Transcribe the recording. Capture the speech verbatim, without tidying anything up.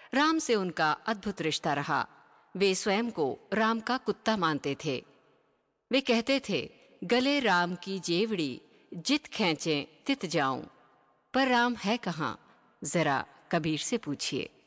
राम से उनका अद्भुत रिश्ता रहा। वे स्वयं को राम का कुत्ता मानते थे। वे कहते थे, गले राम की जेवड़ी, जित खींचे तित जाऊं। पर राम है कहाँ, जरा कबीर से पूछिए।